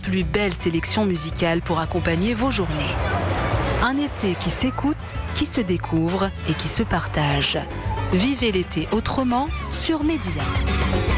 plus belle sélection musicale pour accompagner vos journées. Un été qui s'écoute, qui se découvre et qui se partage. Vivez l'été autrement sur Média.